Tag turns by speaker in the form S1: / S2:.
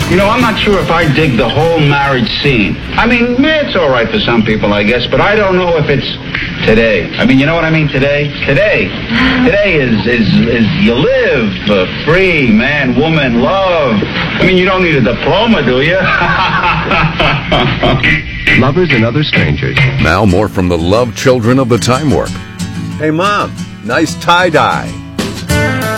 S1: You know, I'm not sure if I dig the whole marriage scene. I mean, it's all right for some people, I guess, but I don't know if it's today. I mean, you know what I mean, today? Today is you live free, man, woman, love. I mean, you don't need a diploma, do you?
S2: Lovers and Other Strangers.
S3: Now more from the love children of the Time Warp.
S4: Hey, Mom, nice tie-dye.